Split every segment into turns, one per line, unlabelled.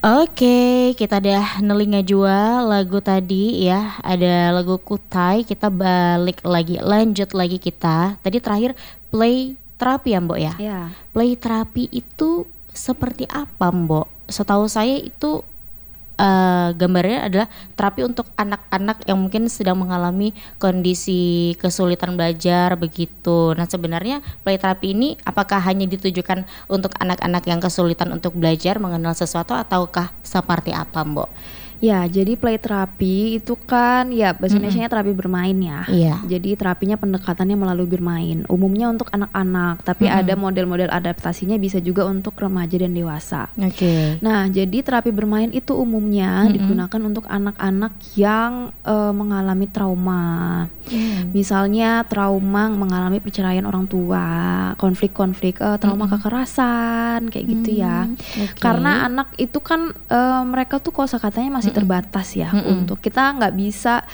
Oke, kita udah nelinga jua lagu tadi ya. Ada lagu Kutai, kita balik lagi, lanjut lagi kita. Tadi terakhir play terapi ya Mbok ya.
Ya.
Play terapi itu seperti apa Mbok? Setahu saya itu gambarnya adalah terapi untuk anak-anak yang mungkin sedang mengalami kondisi kesulitan belajar begitu. Nah sebenarnya play terapi ini apakah hanya ditujukan untuk anak-anak yang kesulitan untuk belajar mengenal sesuatu ataukah seperti apa Mbok?
Ya, jadi play terapi itu kan ya bahasa
Mm-mm.
Indonesianya terapi bermain ya.
Iya.
Jadi terapinya pendekatannya melalui bermain. Umumnya untuk anak-anak, tapi
Mm-mm.
ada model-model adaptasinya bisa juga untuk remaja dan dewasa.
Oke.
Nah, jadi terapi bermain itu umumnya
Mm-mm.
digunakan untuk anak-anak yang mengalami trauma. Misalnya trauma mengalami perceraian orang tua, konflik-konflik, trauma kekerasan kayak gitu ya.
Oke.
Karena anak itu kan mereka tuh kosakatanya masih terbatas ya. Untuk kita nggak bisa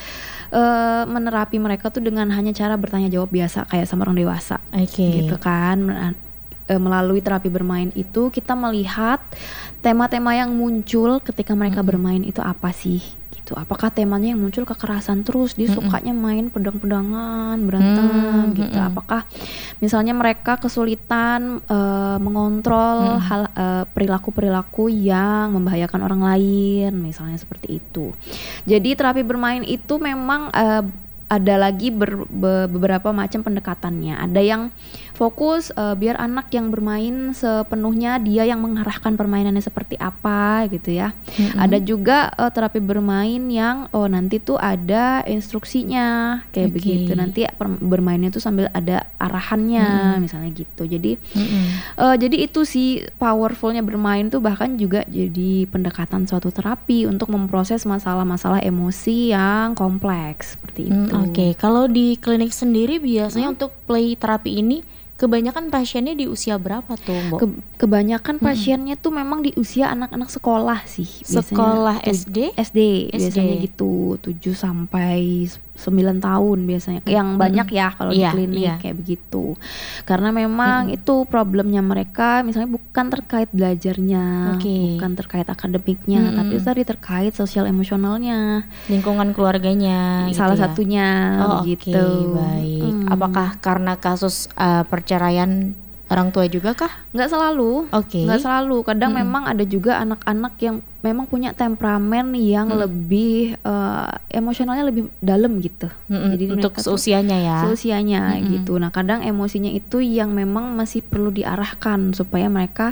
menerapi mereka tuh dengan hanya cara bertanya jawab biasa kayak sama orang dewasa.
Oke.
Gitu kan. Melalui terapi bermain itu kita melihat tema-tema yang muncul ketika mereka bermain itu apa sih gitu. Apakah temanya yang muncul kekerasan terus, dia sukanya main pedang-pedangan, berantem gitu. Apakah misalnya mereka kesulitan mengontrol hal perilaku-perilaku yang membahayakan orang lain, misalnya seperti itu. Jadi terapi bermain itu memang ada lagi beberapa macam pendekatannya. Ada yang fokus biar anak yang bermain sepenuhnya dia yang mengarahkan permainannya seperti apa gitu ya. Ada juga terapi bermain yang nanti tuh ada instruksinya kayak begitu. Nanti bermainnya tuh sambil ada arahannya misalnya gitu. Jadi jadi itu sih powerfulnya bermain tuh, bahkan juga jadi pendekatan suatu terapi untuk memproses masalah-masalah emosi yang kompleks seperti itu.
Oke, kalau di klinik sendiri biasanya untuk play terapi ini kebanyakan pasiennya di usia berapa tuh Mbok?
Kebanyakan pasiennya tuh memang di usia anak-anak sekolah sih biasanya.
Sekolah SD?
SD biasanya gitu, 7 sampai 9 tahun biasanya. Yang banyak ya kalau di klinik kayak begitu. Karena memang itu problemnya mereka misalnya bukan terkait belajarnya, bukan terkait akademiknya, tapi tadi terkait sosial emosionalnya,
lingkungan keluarganya
salah
gitu ya?
satunya gitu.
Oke, baik. Apakah karena kasus perceraian orang tua juga kah?
Nggak selalu. Nggak selalu. Kadang memang ada juga anak-anak yang memang punya temperamen yang lebih emosionalnya lebih dalam gitu.
Jadi untuk seusianya ya.
Seusianya gitu. Nah, kadang emosinya itu yang memang masih perlu diarahkan supaya mereka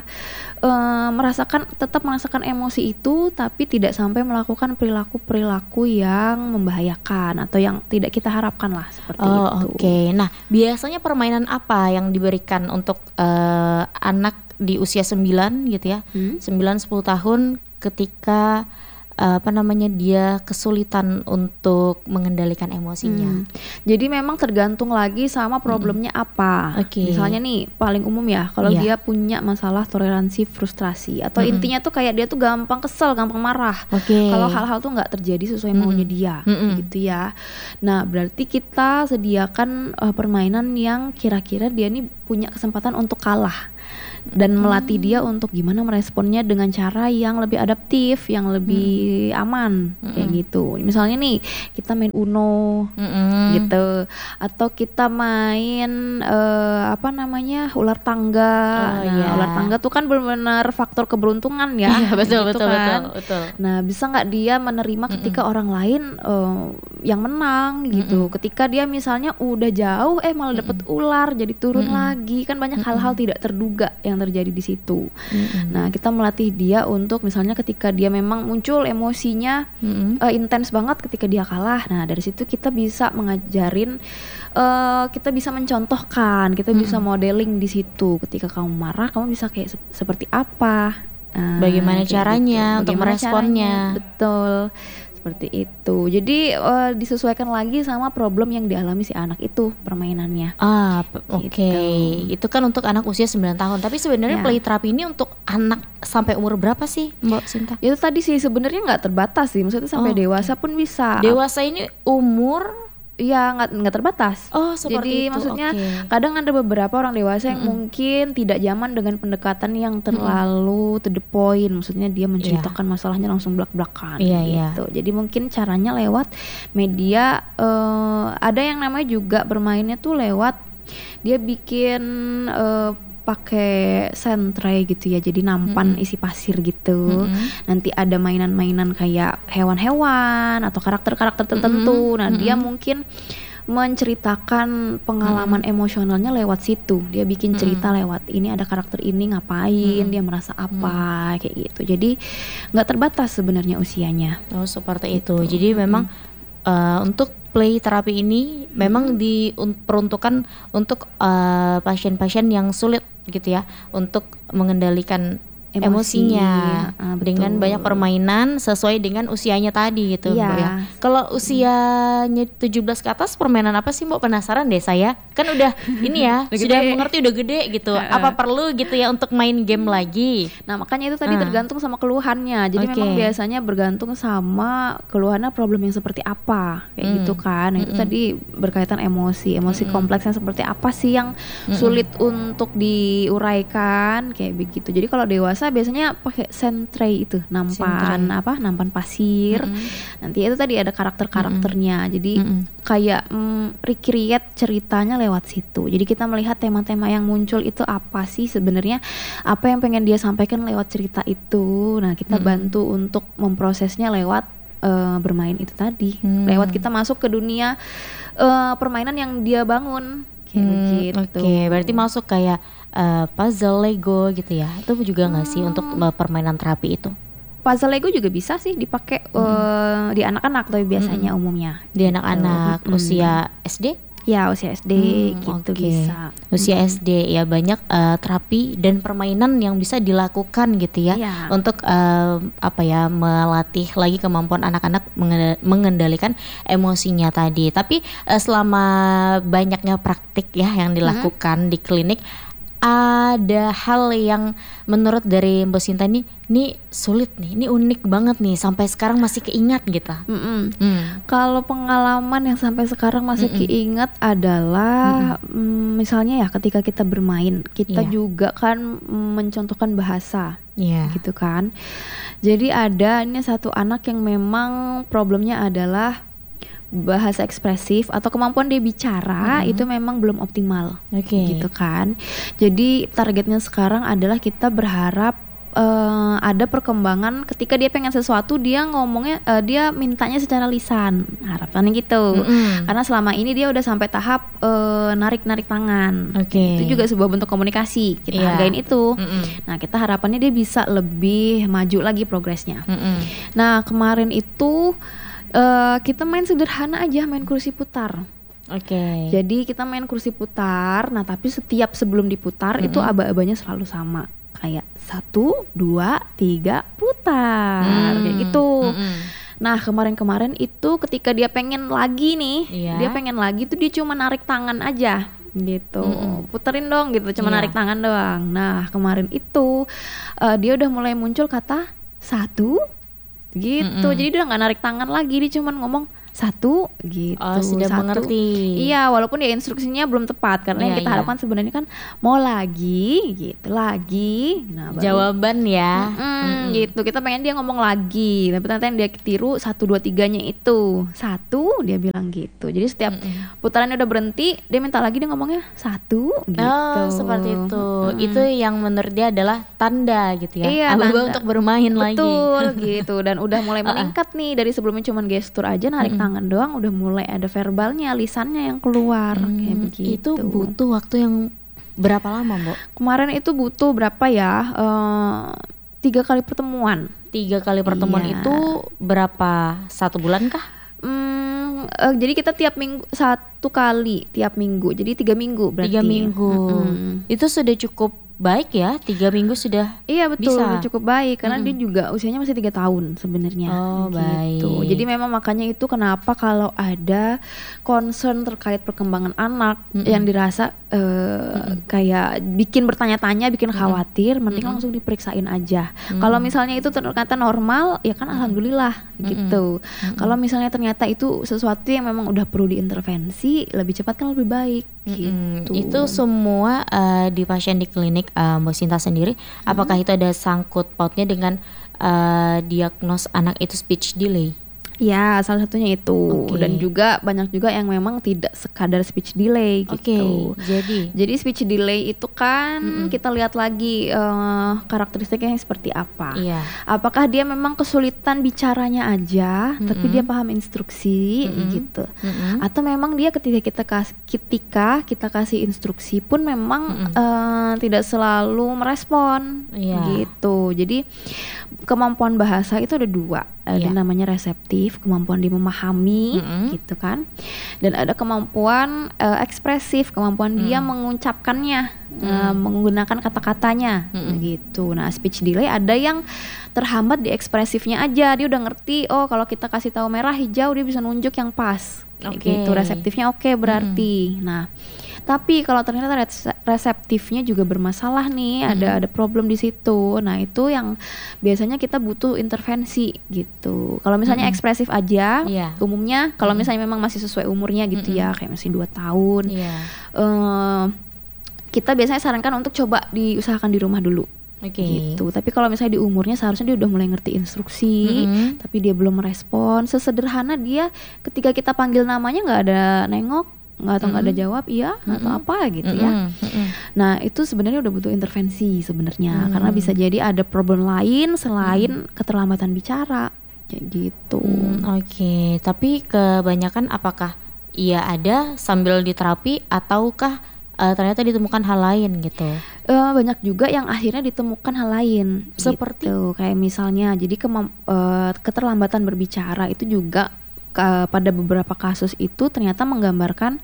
tetap merasakan emosi itu, tapi tidak sampai melakukan perilaku-perilaku yang membahayakan atau yang tidak kita harapkan lah seperti itu.
Oke. Nah, biasanya permainan apa yang diberikan untuk anak di usia 9 gitu ya, 9-10 tahun ketika dia kesulitan untuk mengendalikan emosinya?
Jadi memang tergantung lagi sama problemnya apa. Misalnya nih paling umum ya, kalau dia punya masalah toleransi frustrasi atau intinya tuh kayak dia tuh gampang kesel, gampang marah. Kalau hal-hal tuh nggak terjadi sesuai maunya dia, gitu ya. Nah berarti kita sediakan permainan yang kira-kira dia nih punya kesempatan untuk kalah. Dan melatih dia untuk gimana meresponnya dengan cara yang lebih adaptif, yang lebih aman kayak gitu. Misalnya nih kita main Uno gitu, atau kita main ular tangga. Ular tangga tuh kan benar-benar faktor keberuntungan ya.
Betul.
Nah bisa nggak dia menerima ketika orang lain yang menang gitu. Ketika dia misalnya udah jauh malah dapet ular jadi turun lagi, kan banyak hal-hal tidak terduga yang terjadi di situ. Nah, kita melatih dia untuk misalnya ketika dia memang muncul emosinya intens banget ketika dia kalah. Nah, dari situ kita bisa mengajarin, kita bisa mencontohkan, kita bisa modeling di situ. Ketika kamu marah, kamu bisa kayak seperti apa?
Bagaimana caranya untuk meresponnya?
Betul. Seperti itu. Jadi disesuaikan lagi sama problem yang dialami si anak itu permainannya.
Oke. Itu kan untuk anak usia 9 tahun. Tapi sebenarnya play terapi ini untuk anak sampai umur berapa sih, Mbak Sinta?
Itu tadi sih sebenarnya nggak terbatas sih. Maksudnya sampai dewasa pun bisa.
Dewasa ini umur
Iya, nggak terbatas.
Oh, seperti
Jadi
itu.
maksudnya
Oke.
kadang ada beberapa orang dewasa yang mungkin tidak nyaman dengan pendekatan yang terlalu to the point. Maksudnya dia menceritakan masalahnya langsung blak-blakan
Iya, iya.
gitu. Jadi mungkin caranya lewat media, ada yang namanya juga bermainnya tuh lewat dia bikin pakai sentrai gitu ya, jadi nampan isi pasir gitu. Nanti ada mainan-mainan kayak hewan-hewan atau karakter-karakter tertentu. Nah dia mungkin menceritakan pengalaman emosionalnya lewat situ. Dia bikin cerita lewat ini, ada karakter ini ngapain, dia merasa apa, kayak gitu. Jadi nggak terbatas sebenarnya usianya.
Oh, seperti itu. Jadi memang untuk play terapi ini memang diperuntukkan untuk pasien-pasien yang sulit gitu ya untuk mengendalikan
Emosi,
emosinya dengan
betul.
banyak permainan sesuai dengan usianya tadi gitu,
Iya.
Mbak ya. Kalau usianya 17 ke atas permainan apa sih, Mbak? Penasaran deh saya. Kan udah ini ya,
Udah
sudah
gede.
mengerti, udah gede gitu. Apa perlu gitu ya untuk main game lagi?
Nah makanya itu tadi tergantung sama keluhannya. Jadi
Oke.
memang biasanya bergantung sama keluhannya, problem yang seperti apa kayak gitu kan. Nah, itu tadi berkaitan emosi kompleksnya seperti apa sih yang sulit untuk diuraikan kayak begitu. Jadi kalau dewasa biasanya pakai sentrai itu, nampan nampan pasir. Nanti itu tadi ada karakternya. Jadi kayak recreate ceritanya lewat situ. Jadi kita melihat tema-tema yang muncul itu apa sih sebenarnya, apa yang pengen dia sampaikan lewat cerita itu. Nah kita bantu untuk memprosesnya lewat bermain itu tadi, lewat kita masuk ke dunia permainan yang dia bangun kayak begitu.
Oke, berarti masuk kayak puzzle Lego gitu ya. Itu juga nggak sih untuk permainan terapi itu?
Puzzle Lego juga bisa sih dipakai di anak-anak, tapi biasanya umumnya
Di anak-anak usia SD?
ya usia SD gitu
Oke.
bisa.
Usia SD ya, banyak terapi dan permainan yang bisa dilakukan gitu ya.
Iya.
Untuk apa ya, melatih lagi kemampuan anak-anak mengendalikan emosinya tadi. Tapi selama banyaknya praktik ya yang dilakukan di klinik, ada hal yang menurut dari Mbak Sinta ini sulit nih, ini unik banget nih, sampai sekarang masih keingat gitu.
Kalau pengalaman yang sampai sekarang masih keinget adalah misalnya ya ketika kita bermain, kita
Iya.
juga kan mencontohkan bahasa.
Iya.
Gitu kan. Jadi ada ini satu anak yang memang problemnya adalah bahasa ekspresif atau kemampuan dia bicara itu memang belum optimal.
Oke.
Gitu kan. Jadi targetnya sekarang adalah kita berharap ada perkembangan ketika dia pengen sesuatu, dia ngomongnya dia mintanya secara lisan, harapannya gitu. Karena selama ini dia udah sampai tahap narik-narik tangan.
Oke.
Itu juga sebuah bentuk komunikasi, kita
Iya.
hargain itu. Nah kita harapannya dia bisa lebih maju lagi progresnya. Nah kemarin itu kita main sederhana aja, main kursi putar.
Oke.
Jadi kita main kursi putar, nah tapi setiap sebelum diputar itu aba-abanya selalu sama. Kayak 1, 2, 3 putar kayak gitu. Nah kemarin-kemarin itu ketika dia pengen lagi nih,
Iya.
dia pengen lagi tuh dia cuma narik tangan aja gitu, puterin dong gitu, cuma
Iya.
narik tangan doang. Nah kemarin itu dia udah mulai muncul kata 1 gitu, jadi dia nggak narik tangan lagi, dia cuma ngomong 1 gitu.
Oh, sudah
1.
mengerti.
Iya, walaupun ya instruksinya belum tepat karena yang
Iya,
kita
iya.
harapkan sebenarnya kan mau lagi gitu, lagi. Nah, baru
Jawaban ya.
gitu. Kita pengen dia ngomong lagi, tapi ternyata yang dia tiru 1, 2, 3-nya itu 1, dia bilang gitu. Jadi setiap putarannya udah berhenti, dia minta lagi, dia ngomongnya 1 gitu.
Oh, seperti itu. Itu yang menurut dia adalah tanda gitu ya.
Iya,
Aba-aba
tanda.
untuk bermain lagi.
Betul gitu, dan udah mulai meningkat nih, dari sebelumnya cuman gestur aja narik tangan doang, udah mulai ada verbalnya, lisannya yang keluar kayak begitu.
Itu butuh waktu yang berapa lama, Mbak?
Kemarin itu butuh berapa ya? 3 kali pertemuan.
3 kali pertemuan
Iya.
itu berapa? 1 bulan kah?
Jadi kita tiap minggu 1 kali tiap minggu, jadi 3 minggu berarti.
3 minggu. Itu sudah cukup baik ya, 3 minggu sudah.
Iya betul,
Bisa.
udah cukup baik karena dia juga usianya masih 3 tahun sebenarnya.
Oh,
gitu.
baik.
Jadi memang makanya itu kenapa kalau ada concern terkait perkembangan anak yang dirasa kayak bikin bertanya-tanya, bikin khawatir, mending langsung diperiksain aja. Kalau misalnya itu ternyata normal, ya kan alhamdulillah gitu. Kalau misalnya ternyata itu sesuatu yang memang udah perlu diintervensi, lebih cepat kan lebih baik gitu.
Itu semua di pasien di klinik Mbak Sinta sendiri, apakah itu ada sangkut pautnya dengan diagnos anak itu speech delay?
Ya, salah satunya itu.
Oke.
Dan juga banyak juga yang memang tidak sekadar speech delay gitu. Jadi speech delay itu kan kita lihat lagi karakteristiknya seperti apa.
Iya.
Apakah dia memang kesulitan bicaranya aja, tapi dia paham instruksi gitu. Atau memang dia ketika kita kasih instruksi pun memang tidak selalu merespon gitu. Jadi kemampuan bahasa itu ada dua. Ada namanya reseptif, kemampuan dia memahami gitu kan. Dan ada kemampuan ekspresif, kemampuan dia mengucapkannya, menggunakan kata-katanya gitu. Nah, speech delay ada yang terhambat di ekspresifnya aja. Dia udah ngerti, oh kalau kita kasih tahu merah hijau dia bisa nunjuk yang pas. Gitu. Reseptifnya oke berarti. Nah, tapi kalau ternyata reseptifnya juga bermasalah nih, ada problem di situ. Nah, itu yang biasanya kita butuh intervensi gitu. Kalau misalnya ekspresif aja, umumnya kalau misalnya memang masih sesuai umurnya gitu ya, kayak masih 2 tahun. Kita biasanya sarankan untuk coba diusahakan di rumah dulu. Gitu. Tapi kalau misalnya di umurnya seharusnya dia udah mulai ngerti instruksi, tapi dia belum merespon. Sesederhana dia ketika kita panggil namanya nggak ada nengok, nggak ada jawab iya atau apa gitu ya. Nah, itu sebenarnya udah butuh intervensi sebenarnya, karena bisa jadi ada problem lain selain keterlambatan bicara kayak gitu.
Tapi kebanyakan apakah ia ada sambil diterapi ataukah ternyata ditemukan hal lain gitu?
Banyak juga yang akhirnya ditemukan hal lain.
Seperti
gitu. Kayak misalnya, jadi keterlambatan berbicara itu juga pada beberapa kasus itu ternyata menggambarkan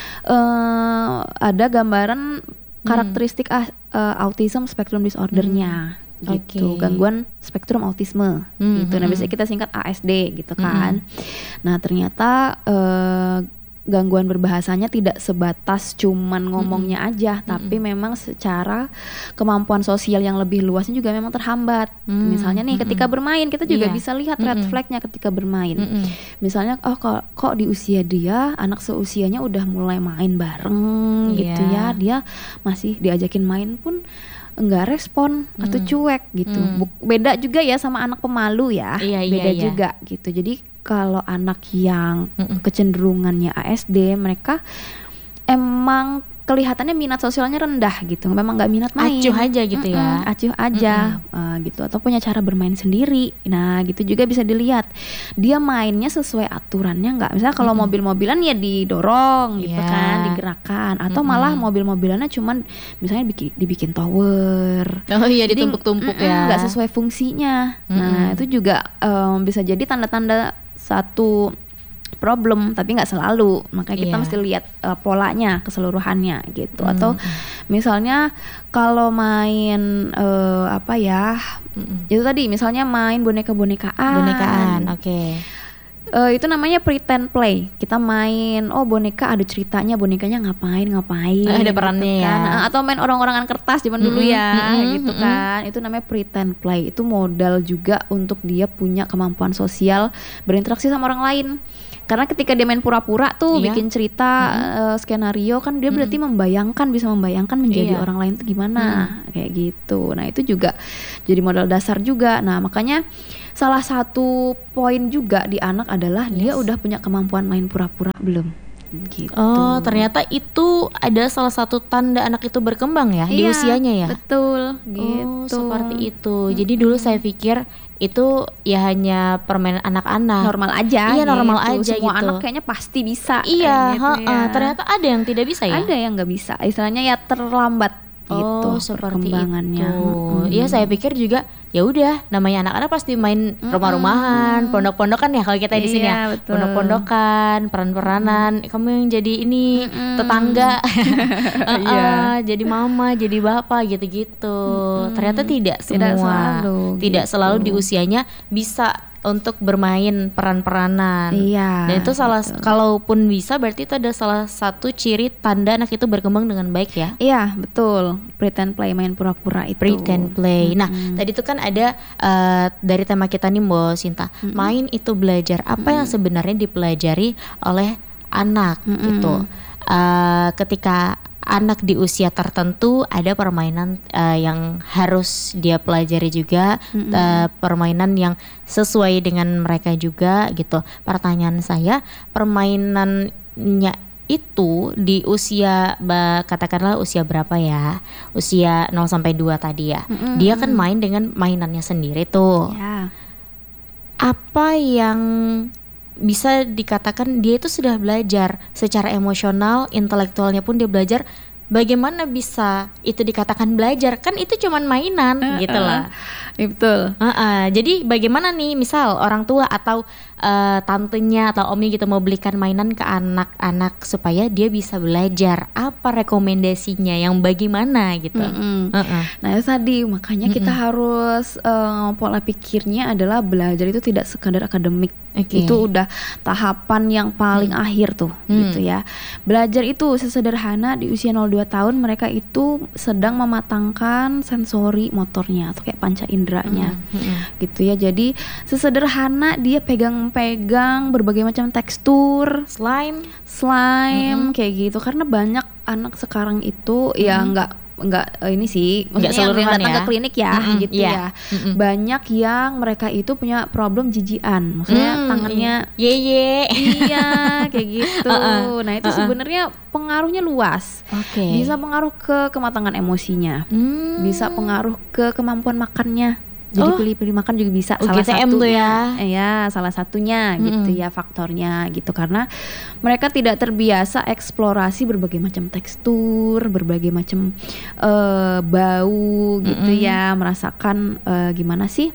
ada gambaran karakteristik autism spectrum disordernya gitu, gangguan spektrum autisme gitu. Nah, biasanya kita singkat ASD gitu kan. Nah, ternyata gangguan berbahasanya tidak sebatas cuman ngomongnya aja, tapi memang secara kemampuan sosial yang lebih luasnya juga memang terhambat. Misalnya nih ketika bermain kita juga bisa lihat red flagnya ketika bermain. Misalnya kok di usia dia, anak seusianya udah mulai main bareng gitu ya, dia masih diajakin main pun enggak respon atau cuek gitu. Beda juga ya sama anak pemalu ya. Beda juga gitu. Jadi kalau anak yang kecenderungannya ASD, mereka emang kelihatannya minat sosialnya rendah gitu, memang nggak minat main,
acuh aja gitu ya,
acuh aja gitu, atau punya cara bermain sendiri. Nah, gitu juga bisa dilihat dia mainnya sesuai aturannya nggak, misalnya kalau mobil-mobilan ya didorong gitu kan, digerakkan, atau malah mobil-mobilannya cuman misalnya dibikin tower,
ditumpuk-tumpuk ya,
nggak sesuai fungsinya. Nah, itu juga bisa jadi tanda-tanda satu problem, tapi nggak selalu, makanya kita mesti lihat polanya keseluruhannya gitu. Atau misalnya kalau main itu tadi misalnya main boneka-bonekaan, itu namanya pretend play. Kita main boneka ada ceritanya, bonekanya ngapain
ada perannya
gitu kan.
ya.
Atau main orang-orangan kertas zaman dulu ya gitu kan. Itu namanya pretend play. Itu modal juga untuk dia punya kemampuan sosial berinteraksi sama orang lain. Karena ketika dia main pura-pura tuh bikin cerita skenario kan, dia berarti bisa membayangkan menjadi orang lain tuh gimana, kayak gitu. Nah, itu juga jadi modal dasar juga. Nah, makanya salah satu poin juga di anak adalah dia udah punya kemampuan main pura-pura belum gitu.
Oh, ternyata itu ada salah satu tanda anak itu berkembang ya di usianya ya.
Betul gitu.
Seperti itu. Jadi dulu saya pikir itu ya hanya permainan anak-anak,
normal aja.
Iya, normal
gitu.
aja
Semua
gitu.
anak kayaknya pasti bisa.
Iya,
gitu ya.
ternyata ada yang tidak bisa ya.
Ada yang nggak bisa. Istilahnya ya terlambat gitu
seperti
perkembangannya.
Iya, saya pikir juga ya udah namanya anak-anak pasti main rumah-rumahan, pondok-pondokan ya kalau kita di sini ya.
Betul.
Pondok-pondokan, peran-peranan, kamu yang jadi ini tetangga. Jadi mama, jadi bapak gitu-gitu. Ternyata tidak semua.
Tidak selalu
Tidak
gitu.
selalu di usianya bisa untuk bermain peran-peranan.
Iya.
Dan itu
betul.
kalaupun bisa berarti itu ada salah satu ciri tanda anak itu berkembang dengan baik ya.
Iya, betul. Pretend play, main pura-pura itu.
Pretend play. Nah, tadi itu kan ada dari tema kita nih Mbak Sinta, main itu belajar. Apa yang sebenarnya dipelajari oleh anak gitu. Ketika anak di usia tertentu ada permainan yang harus dia pelajari juga, permainan yang sesuai dengan mereka juga gitu. Pertanyaan saya, permainannya itu di usia katakanlah usia berapa ya? Usia 0 sampai 2 tadi ya. Dia kan main dengan mainannya sendiri tuh.
Ya.
Apa yang bisa dikatakan dia itu sudah belajar secara emosional, intelektualnya pun dia belajar. Bagaimana bisa itu dikatakan belajar? Kan itu cuman mainan gitu lah.
Ya, betul.
Jadi bagaimana nih misal orang tua atau tantenya atau omnya gitu mau belikan mainan ke anak-anak supaya dia bisa belajar, apa rekomendasinya yang bagaimana gitu?
Nah itu tadi makanya kita harus pola pikirnya adalah belajar itu tidak sekadar akademik. Itu udah tahapan yang paling akhir tuh gitu ya. Belajar itu sesederhana di usia 0-2 tahun mereka itu sedang mematangkan sensori motornya atau kayak panca inderanya gitu ya. Jadi sesederhana dia pegang-pegang berbagai macam tekstur, slime kayak gitu, karena banyak anak sekarang itu ya nggak ini sih, maksudnya yang datang ke klinik ya gitu ya. Banyak yang mereka itu punya problem jijian, maksudnya tangannya iya kayak gitu. Nah itu sebenarnya pengaruhnya luas. Bisa pengaruh ke kematangan emosinya, bisa pengaruh ke kemampuan makannya. Jadi pilih-pilih makan juga bisa, salah satu
tuh ya.
Ya salah satunya gitu ya faktornya gitu, karena mereka tidak terbiasa eksplorasi berbagai macam tekstur, berbagai macam bau gitu ya, merasakan gimana sih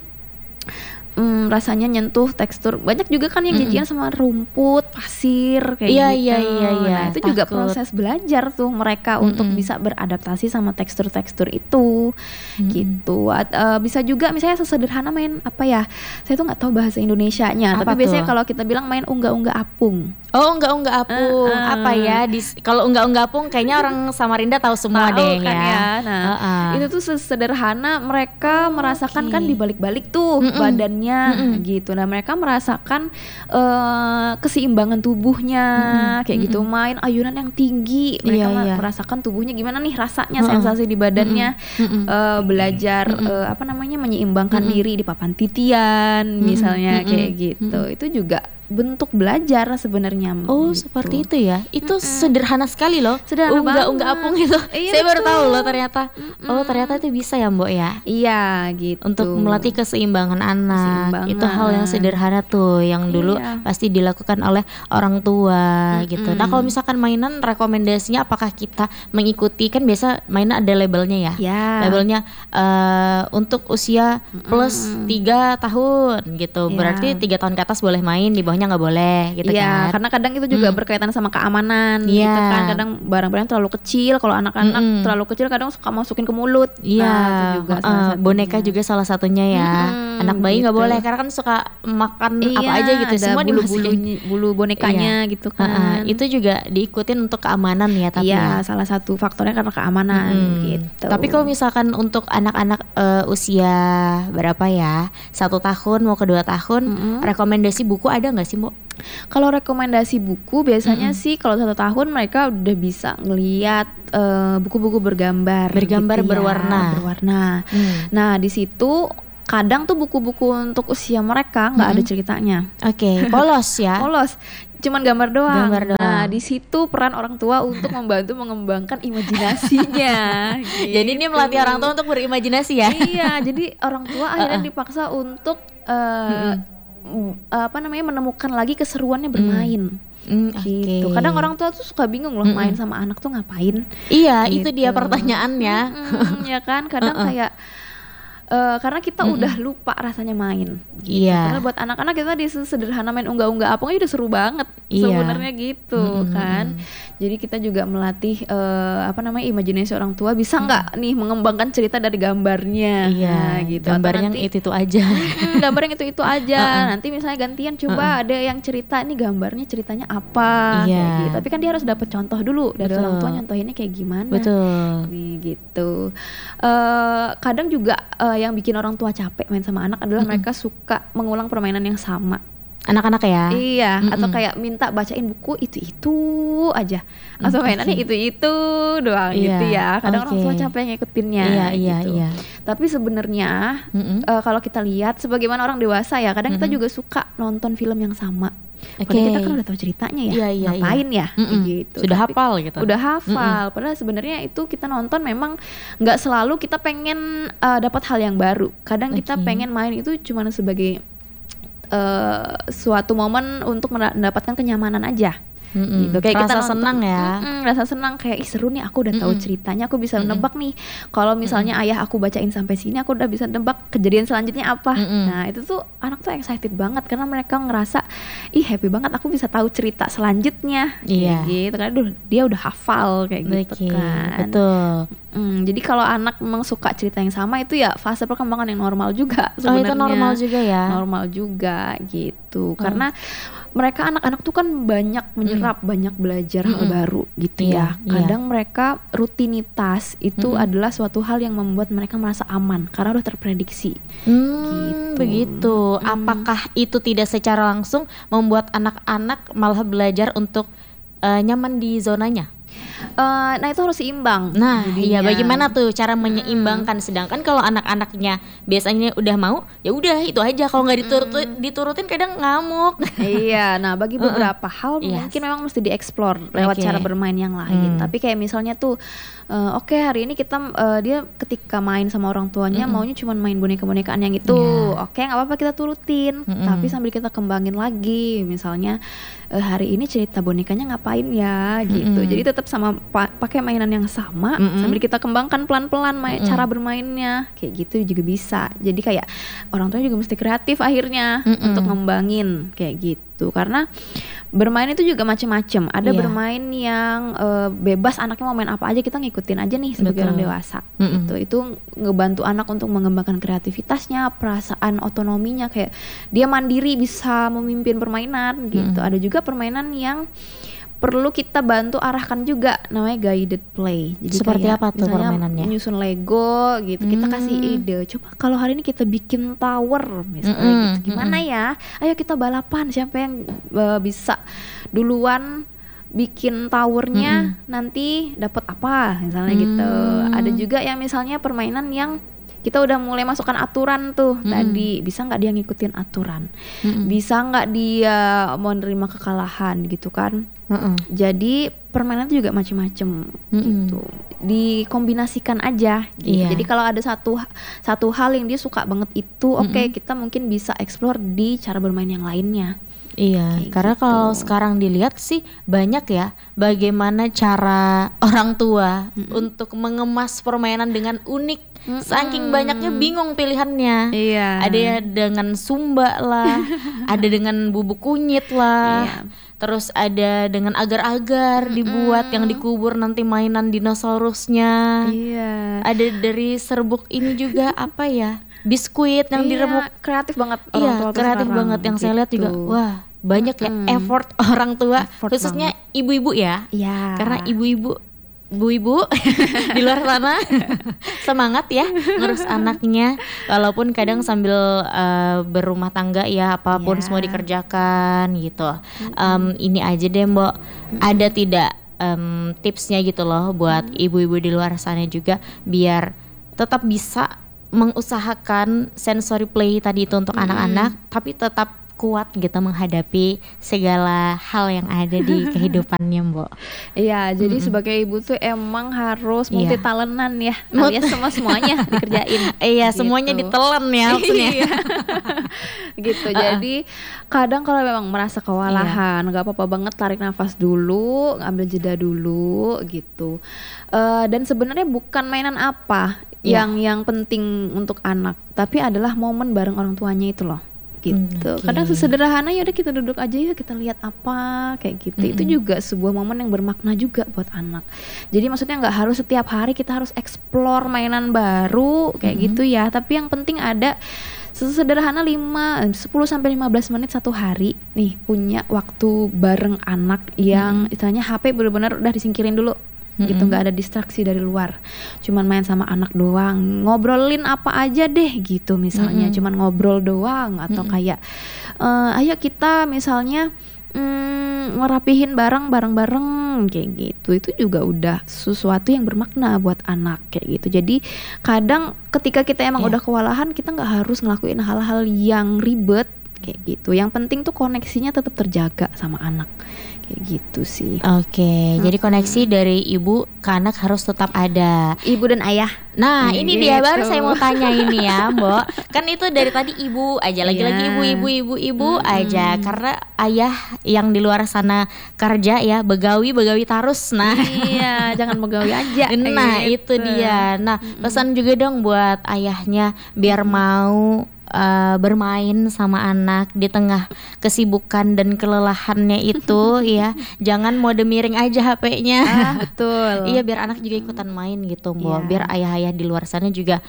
rasanya nyentuh tekstur. Banyak juga kan yang jijian sama rumput, pasir kayak gitu. Nah itu juga proses belajar tuh mereka untuk bisa beradaptasi sama tekstur-tekstur itu gitu. Bisa juga misalnya sesederhana main apa ya, saya tuh nggak tahu bahasa Indonesianya,
apa
tapi biasanya
tuh?
kalau kita bilang main unggah-unggah apung.
Unggah-unggah apung. Apa ya? Kalau unggah-unggah apung kayaknya orang Samarinda tahu semua deh
kan
ya.
Nah itu tuh sesederhana mereka merasakan kan dibalik-balik tuh badannya gitu. Nah mereka merasakan keseimbangan tubuhnya kayak gitu. Main ayunan yang tinggi, mereka merasakan tubuhnya gimana nih rasanya, sensasi di badannya. Belajar apa namanya menyeimbangkan diri di papan titian misalnya kayak gitu. Itu juga bentuk belajar sebenarnya.
Gitu. Seperti itu ya. Itu sederhana sekali loh. Unggah apung itu. Saya baru tahu loh ternyata. Ternyata itu bisa ya Mbok ya.
Iya gitu.
Untuk melatih keseimbangan anak. Itu hal yang sederhana tuh yang dulu pasti dilakukan oleh orang tua gitu. Nah kalau misalkan mainan, rekomendasinya apakah kita mengikuti, kan biasa mainan ada labelnya ya. Labelnya untuk usia plus 3 tahun gitu. Berarti 3 tahun ke atas boleh main, di bawahnya nggak boleh gitu kan.
Karena kadang itu juga berkaitan sama keamanan gitu kan. Kadang barang-barang terlalu kecil, kalau anak-anak terlalu kecil kadang suka masukin ke mulut.
Itu juga boneka juga salah satunya ya. Anak bayi nggak boleh karena kan suka makan apa aja gitu, semua dimasukin
bulu bonekanya gitu kan.
Itu juga diikutin untuk keamanan ya, tapi
salah satu faktornya karena keamanan gitu.
Tapi kalau misalkan untuk anak-anak usia berapa ya, 1 tahun mau ke 2 tahun, rekomendasi buku ada nggak sih Mbok?
Kalau rekomendasi buku biasanya sih kalau 1 tahun mereka udah bisa ngelihat buku-buku bergambar gitu
berwarna.
Nah di situ kadang tuh buku-buku untuk usia mereka nggak ada ceritanya.
Polos ya.
Polos, cuman gambar doang. Nah di situ peran orang tua untuk membantu mengembangkan imajinasinya. Gitu.
Jadi ini melatih orang tua untuk berimajinasi ya.
Jadi orang tua akhirnya dipaksa untuk apa namanya menemukan lagi keseruannya bermain. Gitu. Kadang orang tua tuh suka bingung loh main sama anak tuh ngapain.
Itu dia pertanyaannya.
Ya kan kadang kayak karena kita udah lupa rasanya main gitu. Karena buat anak-anak kita di sederhana main unggah-unggah apung udah seru banget
Iya.
Sebenarnya gitu kan. Jadi kita juga melatih imajinasi orang tua, bisa nggak nih mengembangkan cerita dari gambarnya.
Iya,
Nah, gitu. Atau
gambarnya
nanti
itu aja.
gambar yang itu aja. Nanti misalnya gantian coba ada yang cerita nih gambarnya ceritanya apa
Iya.
kayak gitu. Tapi kan dia harus dapat contoh dulu dari
Betul.
orang tua nyontohinnya kayak gimana.
Betul.
Nih, gitu. Kadang juga yang bikin orang tua capek main sama anak adalah mereka suka mengulang permainan yang sama.
Anak-anak ya.
Iya, atau kayak minta bacain buku itu aja, atau mainannya itu doang
Iya,
gitu ya. Kadang orang tua
oke.
capek ngikutinnya.
Iya,
gitu.
iya.
Tapi sebenarnya kalau kita lihat sebagaimana orang dewasa ya, kadang kita juga suka nonton film yang sama. Padahal kita kan udah tahu ceritanya ya,
Iya,
ngapain ya, gitu.
Sudah
Tapi
hafal gitu.
Udah hafal. Padahal sebenarnya itu kita nonton memang nggak selalu kita pengen dapat hal yang baru. Kadang kita pengen main itu cuma sebagai suatu momen untuk mendapatkan kenyamanan aja. Gitu. Kayak kita
Rasa senang ya.
Rasa senang kayak seru nih, aku udah tahu ceritanya, aku bisa nebak nih. Kalau misalnya ayah aku bacain sampai sini, aku udah bisa nebak kejadian selanjutnya apa. Nah, itu tuh anak tuh excited banget karena mereka ngerasa ih happy banget aku bisa tahu cerita selanjutnya.
Iya.
Kayak gitu kan, dia udah hafal kayak gitu kan.
Betul.
Jadi kalau anak memang suka cerita yang sama itu ya fase perkembangan yang normal juga
Oh,
sebenarnya.
itu normal juga ya.
Normal juga gitu. Karena mereka anak-anak tuh kan banyak menyerap, banyak belajar hal baru gitu ya. Kadang mereka rutinitas itu adalah suatu hal yang membuat mereka merasa aman karena udah terprediksi. Gitu.
Begitu. Apakah itu tidak secara langsung membuat anak-anak malah belajar untuk nyaman di zonanya?
Nah itu harus seimbang.
Nah,
jadinya.
iya bagaimana tuh cara menyeimbangkan? Sedangkan kalau anak-anaknya biasanya udah mau, ya udah itu aja. Kalau nggak diturutin kadang ngamuk.
Iya, nah bagi beberapa hal mungkin memang mesti dieksplor lewat cara bermain yang lain. Tapi kayak misalnya tuh, oke, hari ini kita dia ketika main sama orang tuanya maunya cuma main boneka-bonekaan yang itu. Oke, nggak apa-apa kita turutin. Tapi sambil kita kembangin lagi, misalnya hari ini cerita bonekanya ngapain ya, gitu. Jadi tetap sama pakai mainan yang sama, sambil kita kembangkan pelan-pelan cara bermainnya, kayak gitu juga bisa. Jadi kayak orang tua juga mesti kreatif akhirnya untuk ngembangin kayak gitu. Karena bermain itu juga macam-macam. Ada bermain yang bebas, anaknya mau main apa aja kita ngikutin aja nih sebagai orang dewasa. Gitu. Itu ngebantu anak untuk mengembangkan kreativitasnya, perasaan otonominya, kayak dia mandiri bisa memimpin permainan gitu. Ada juga permainan yang perlu kita bantu arahkan juga, namanya guided play. Jadi
seperti
kayak
apa tuh permainannya?
Nyusun Lego gitu, kita kasih ide. Coba kalau hari ini kita bikin tower misalnya gitu. Gimana ya? Ayo kita balapan siapa yang bisa duluan bikin towernya, nanti dapat apa misalnya gitu. Ada juga yang misalnya permainan yang kita udah mulai masukkan aturan tuh tadi, bisa nggak dia ngikutin aturan, bisa nggak dia mau nerima kekalahan gitu kan. Jadi permainan itu juga macam-macam gitu, dikombinasikan aja gitu. Jadi kalau ada satu hal yang dia suka banget itu, oke, kita mungkin bisa explore di cara bermain yang lainnya.
Iya, karena
gitu.
kalau sekarang dilihat sih banyak ya bagaimana cara orang tua untuk mengemas permainan dengan unik. Saking banyaknya bingung pilihannya.
Iya.
Ada ya dengan sumba lah, ada dengan bubuk kunyit lah. Terus ada dengan agar-agar dibuat yang dikubur nanti mainan dinosaurusnya.
Iya.
Ada dari serbuk ini juga apa ya? Biskuit yang diremuk.
Kreatif banget orang
Iya,
tua
kreatif
sekarang,
banget yang saya lihat juga.
gitu.
Wah, banyak ya effort orang tua,
Effort
khususnya ibu-ibu ya.
Iya.
Karena ibu-ibu di luar sana semangat ya ngurus anaknya, walaupun kadang sambil berumah tangga ya, apapun semua dikerjakan gitu. Ini aja deh Mbok, ada tidak tipsnya gitu loh buat ibu-ibu di luar sana juga biar tetap bisa mengusahakan sensory play tadi itu untuk anak-anak, tapi tetap kuat gitu menghadapi segala hal yang ada di kehidupannya, Mbok.
Iya, jadi sebagai ibu tuh emang harus multi talentan ya, alias semuanya dikerjain.
Iya,
gitu.
semuanya ditelan ya maksudnya.
Gitu. Jadi kadang kalau memang merasa kewalahan, nggak apa-apa banget, tarik nafas dulu, ngambil jeda dulu gitu. Dan sebenarnya bukan mainan apa yang penting untuk anak, tapi adalah momen bareng orang tuanya itu loh. gitu.
Oke.
Kadang sesederhana ya udah kita duduk aja ya kita lihat apa kayak gitu. Itu juga sebuah momen yang bermakna juga buat anak. Jadi maksudnya nggak harus setiap hari kita harus explore mainan baru kayak gitu ya. Tapi yang penting ada sesederhana 10 sampai 15 menit satu hari nih punya waktu bareng anak yang istilahnya HP benar-benar udah disingkirin dulu. Gitu, nggak ada distraksi dari luar, cuman main sama anak doang, ngobrolin apa aja deh gitu misalnya, cuman ngobrol doang atau kayak ayo kita misalnya ngerapihin bareng-bareng kayak gitu. Itu juga udah sesuatu yang bermakna buat anak kayak gitu. Jadi kadang ketika kita emang udah kewalahan, kita nggak harus ngelakuin hal-hal yang ribet kayak gitu. Yang penting tuh koneksinya tetap terjaga sama anak kayak gitu sih.
Oke, jadi koneksi dari ibu ke anak harus tetap ada.
Ibu dan ayah.
Nah, ini dia
Gitu.
baru saya mau tanya ini ya, Mbok. Kan itu dari tadi ibu aja, lagi-lagi ibu aja. Karena ayah yang di luar sana kerja ya, begawi terus. Nah,
Iya, jangan begawi aja.
nah
gitu.
itu dia. Nah, pesan juga dong buat ayahnya biar mau bermain sama anak di tengah kesibukan dan kelelahannya itu ya. Jangan mode miring aja HP-nya.
Betul.
Iya, biar anak juga ikutan main gitu, Mbok.
Iya.
Biar ayah-ayah di luar sana juga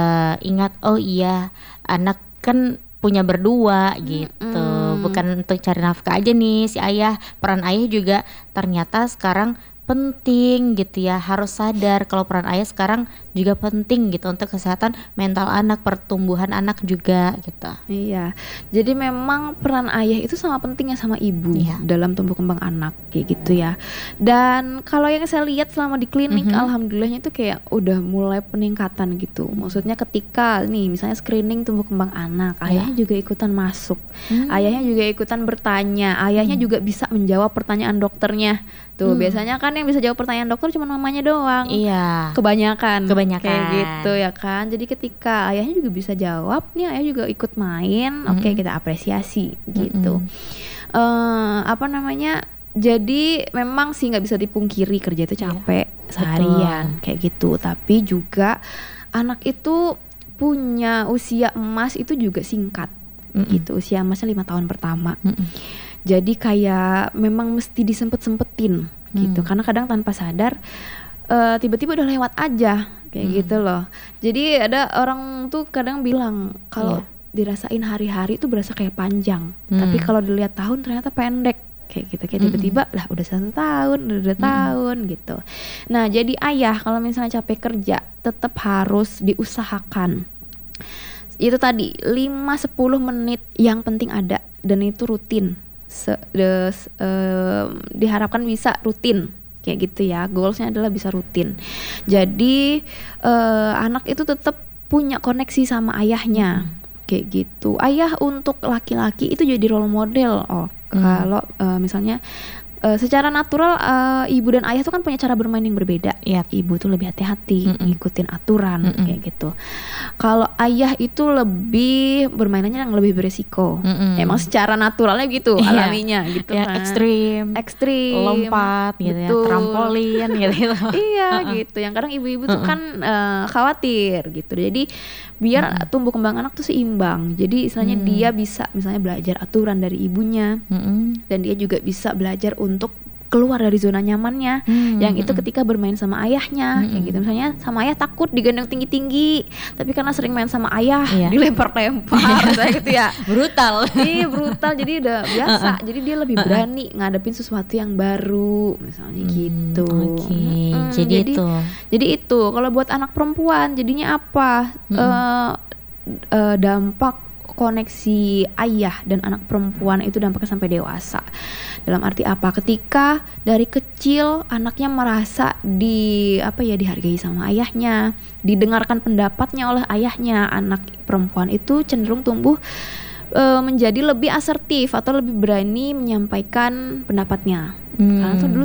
ingat, oh iya, anak kan punya berdua gitu. Bukan untuk cari nafkah aja nih si ayah. Peran ayah juga ternyata sekarang penting gitu ya. Harus sadar kalau peran ayah sekarang juga penting gitu untuk kesehatan mental anak, pertumbuhan anak juga gitu.
Iya, jadi memang peran ayah itu sama pentingnya sama ibu dalam tumbuh kembang anak kayak gitu ya. Dan kalau yang saya lihat selama di klinik, alhamdulillahnya itu kayak udah mulai peningkatan gitu. Maksudnya ketika nih misalnya screening tumbuh kembang anak, ayahnya juga ikutan masuk, ayahnya juga ikutan bertanya, ayahnya juga bisa menjawab pertanyaan dokternya. Tuh biasanya kan yang bisa jawab pertanyaan dokter cuma mamanya doang.
Iya.
Kebanyakan kayak
Kebanyakan.
gitu ya kan. Jadi ketika ayahnya juga bisa jawab nih, ayah juga ikut main, oke kita apresiasi gitu. Apa namanya, jadi memang sih nggak bisa dipungkiri kerja itu capek seharian kayak gitu. Tapi juga anak itu punya usia emas itu juga singkat gitu. Usia emasnya 5 tahun pertama. Jadi kayak memang mesti disempet-sempetin gitu. Karena kadang tanpa sadar tiba-tiba udah lewat aja kayak gitu loh. Jadi ada orang tuh kadang bilang kalau dirasain hari-hari itu berasa kayak panjang, tapi kalau dilihat tahun ternyata pendek kayak gitu. Kayak tiba-tiba lah udah 1 tahun, udah 2 tahun gitu. Nah jadi ayah kalau misalnya capek kerja tetap harus diusahakan. Itu tadi 5-10 menit yang penting ada, dan itu rutin. Diharapkan bisa rutin kayak gitu ya. Goalsnya adalah bisa rutin. Jadi anak itu tetap punya koneksi sama ayahnya kayak gitu. Ayah untuk laki-laki itu jadi role model. Kalau misalnya secara natural ibu dan ayah tuh kan punya cara bermain yang berbeda. Ibu tuh lebih hati-hati, ngikutin aturan kayak gitu. Kalau ayah itu lebih bermainannya yang lebih beresiko. Emang secara naturalnya gitu, alaminya gitu
ya,
kan. Ekstrim,
lompat gitu ya, trampolin gitu.
Iya gitu. Yang kadang ibu-ibu tuh kan khawatir gitu. Jadi biar tumbuh kembang anak tuh seimbang. Jadi istilahnya dia bisa misalnya belajar aturan dari ibunya, dan dia juga bisa belajar untuk keluar dari zona nyamannya. Yang itu ketika bermain sama ayahnya kayak gitu. Misalnya sama ayah takut digendong tinggi-tinggi, tapi karena sering main sama ayah dilempar-lempar kayak gitu ya.
Brutal.
Iya brutal, jadi udah biasa. Jadi dia lebih berani ngadepin sesuatu yang baru misalnya gitu. Jadi itu kalau buat anak perempuan jadinya apa? Dampak koneksi ayah dan anak perempuan itu dampaknya sampai dewasa. Dalam arti apa? Ketika dari kecil anaknya merasa dihargai sama ayahnya, didengarkan pendapatnya oleh ayahnya, anak perempuan itu cenderung tumbuh menjadi lebih asertif atau lebih berani menyampaikan pendapatnya. Karena tuh dulu